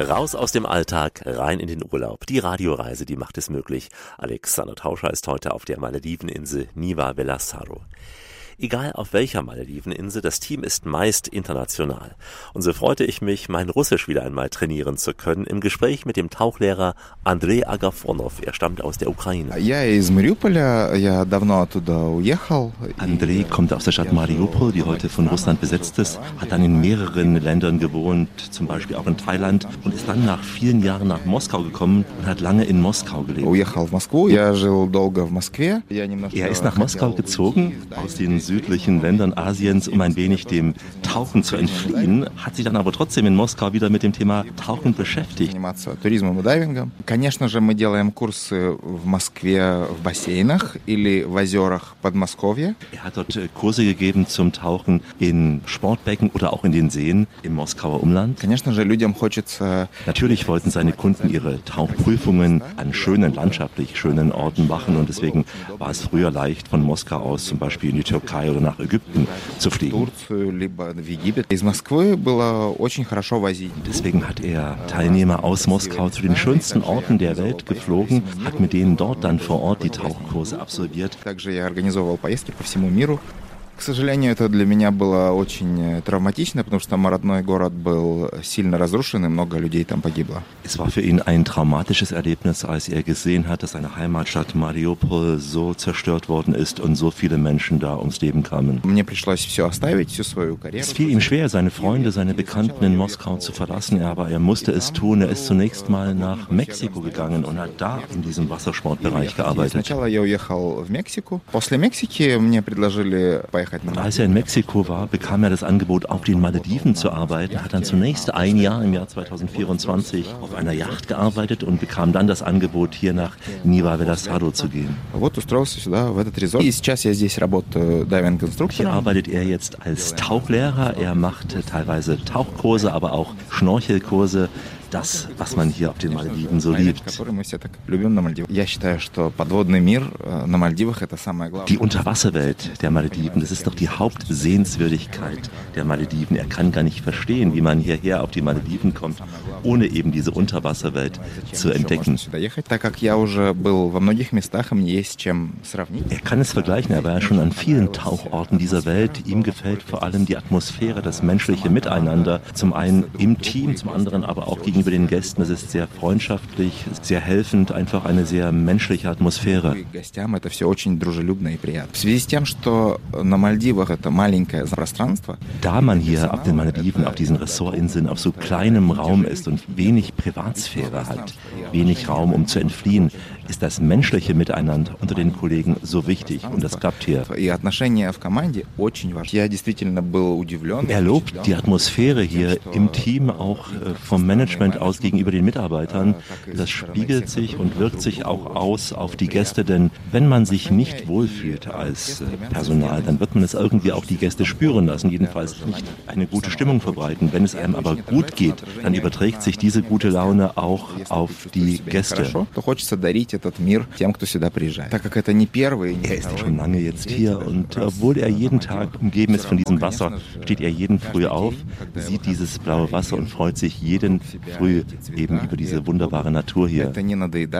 Raus aus dem Alltag, rein in den Urlaub. Die Radioreise, die macht es möglich. Alexander Tauscher ist heute auf der Malediveninsel Niva Velasaro. Egal auf welcher Malediveninsel, das Team ist meist international. Und so freute ich mich, mein Russisch wieder einmal trainieren zu können, im Gespräch mit dem Tauchlehrer Andrei Agafonov. Er stammt aus der Ukraine. Andrei kommt aus der Stadt Mariupol, die heute von Russland besetzt ist, hat dann in mehreren Ländern gewohnt, zum Beispiel auch in Thailand, und ist dann nach vielen Jahren nach Moskau gekommen und hat lange in Moskau gelebt. Er ist nach Moskau gezogen, aus den südlichen Ländern Asiens, um ein wenig dem Tauchen zu entfliehen, hat sich dann aber trotzdem in Moskau wieder mit dem Thema Tauchen beschäftigt. Er hat dort Kurse gegeben zum Tauchen in Sportbecken oder auch in den Seen im Moskauer Umland. Natürlich wollten seine Kunden ihre Tauchprüfungen an schönen, landschaftlich schönen Orten machen, und deswegen war es früher leicht, von Moskau aus zum Beispiel in die Türkei oder nach Ägypten zu fliegen. Deswegen hat er Teilnehmer aus Moskau zu den schönsten Orten der Welt geflogen, hat mit denen dort dann vor Ort die Tauchkurse absolviert. К сожалению, это для меня было очень травматично, потому что мой родной город был сильно разрушен, и много людей там погибло. Es war für ihn ein traumatisches Erlebnis, als er gesehen hat, dass seine Heimatstadt Mariupol so zerstört worden ist und so viele Menschen da ums Leben kamen. Мне пришлось все оставить, всю свою карьеру. Es fiel ihm schwer, seine Freunde, seine Bekannten in Moskau zu verlassen, aber er musste es tun. Er ist zunächst mal nach Mexiko gegangen und hat da in diesem Wassersportbereich gearbeitet. Сначала я уехал в Мексику. После Мексики мне предложили поехать. Und als er in Mexiko war, bekam er das Angebot, auf den Malediven zu arbeiten. Er hat dann zunächst ein Jahr im Jahr 2024 auf einer Yacht gearbeitet und bekam dann das Angebot, hier nach Niva Velasaro zu gehen. Hier arbeitet er jetzt als Tauchlehrer. Er macht teilweise Tauchkurse, aber auch Schnorchelkurse. Das, was man hier auf den Malediven so liebt. Die Unterwasserwelt der Malediven, das ist doch die Hauptsehenswürdigkeit der Malediven. Er kann gar nicht verstehen, wie man hierher auf die Malediven kommt, ohne eben diese Unterwasserwelt zu entdecken. Er kann es vergleichen, er war ja schon an vielen Tauchorten dieser Welt. Ihm gefällt vor allem die Atmosphäre, das menschliche Miteinander. Zum einen im Team, zum anderen aber auch gegenüber den Gästen. Es ist sehr freundschaftlich, sehr helfend, einfach eine sehr menschliche Atmosphäre. Da man hier auf den Malediven, auf diesen Ressortinseln, auf so kleinem Raum ist und wenig Privatsphäre hat, wenig Raum, um zu entfliehen, ist das menschliche Miteinander unter den Kollegen so wichtig, und das klappt hier. Er lobt die Atmosphäre hier im Team, auch vom Management aus gegenüber den Mitarbeitern. Das spiegelt sich und wirkt sich auch aus auf die Gäste, denn wenn man sich nicht wohlfühlt als Personal, dann wird man es irgendwie auch die Gäste spüren lassen, jedenfalls nicht eine gute Stimmung verbreiten. Wenn es einem aber gut geht, dann überträgt sich diese gute Laune auch auf die Gäste. Er ist ja schon lange jetzt hier, und obwohl er jeden Tag umgeben ist von diesem Wasser, steht er jeden Früh auf, sieht dieses blaue Wasser und freut sich jeden Früh eben über diese wunderbare Natur hier. Wenn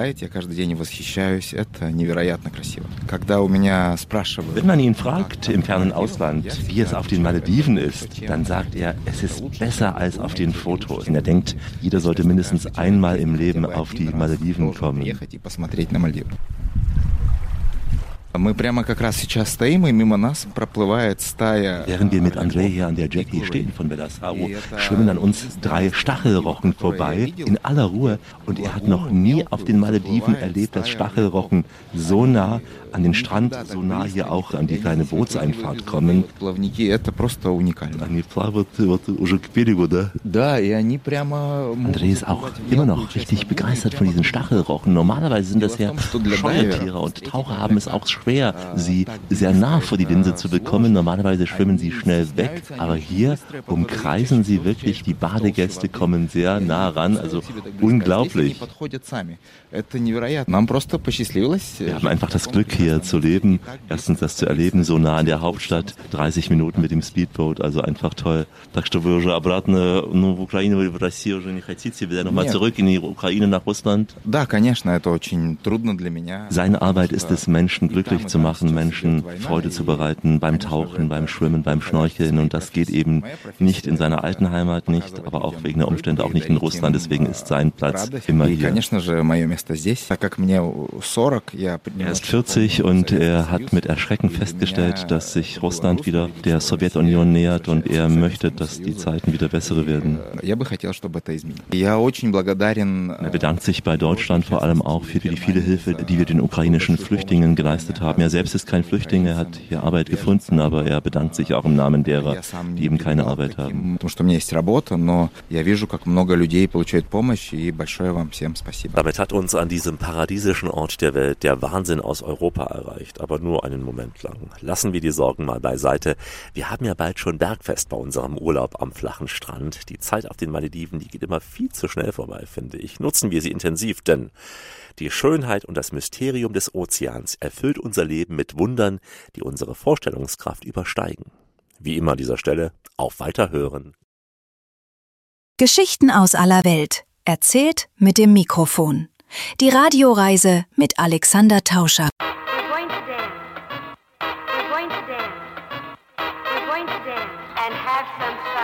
man ihn fragt im fernen Ausland, wie es auf den Malediven ist, dann sagt er, es ist besser als auf den Fotos. Und er denkt, jeder sollte mindestens einmal im Leben auf die Malediven kommen. Während wir mit Andrei hier an der Jetty stehen von Velasaro, schwimmen an uns 3 Stachelrochen vorbei, in aller Ruhe. Und er hat noch nie auf den Malediven erlebt, dass Stachelrochen so nah an den Strand, so nah hier auch an die kleine Bootseinfahrt kommen. Andrei ist auch immer noch richtig begeistert von diesen Stachelrochen. Normalerweise sind das ja Scheuertiere, und Taucher haben es auch schwer, sie sehr nah vor die Linse zu bekommen. Normalerweise schwimmen sie schnell weg, aber hier umkreisen sie wirklich, die Badegäste kommen sehr nah ran, also unglaublich. Wir haben einfach das Glück, hier zu leben, erstens das zu erleben, so nah an der Hauptstadt, 30 Minuten mit dem Speedboat, also einfach toll. Так что вы уже обратно, в Украину, в Россию уже не хотите, wieder nochmal zurück in die Ukraine, nach Russland? Да, конечно, это очень трудно для меня. Seine Arbeit ist es, Menschen glücklich zu machen, Menschen Freude zu bereiten, beim Tauchen, beim Schwimmen, beim Schnorcheln, und das geht eben nicht in seiner alten Heimat, nicht, aber auch wegen der Umstände auch nicht in Russland, deswegen ist sein Platz immer hier. Er ist 40 und er hat mit Erschrecken festgestellt, dass sich Russland wieder der Sowjetunion nähert und er möchte, dass die Zeiten wieder bessere werden. Er bedankt sich bei Deutschland vor allem auch für die viele Hilfe, die wir den ukrainischen Flüchtlingen geleistet haben. Er selbst ist kein Flüchtling, er hat hier Arbeit gefunden, aber er bedankt sich auch im Namen derer, die eben keine Arbeit haben. Damit hat uns an diesem paradiesischen Ort der Welt der Wahnsinn aus Europa erreicht, aber nur einen Moment lang. Lassen wir die Sorgen mal beiseite. Wir haben ja bald schon Bergfest bei unserem Urlaub am flachen Strand. Die Zeit auf den Malediven, die geht immer viel zu schnell vorbei, finde ich. Nutzen wir sie intensiv, denn die Schönheit und das Mysterium des Ozeans erfüllt unser Leben mit Wundern, die unsere Vorstellungskraft übersteigen. Wie immer an dieser Stelle, auf Weiterhören. Geschichten aus aller Welt, erzählt mit dem Mikrofon. Die Radioreise mit Alexander Tauscher.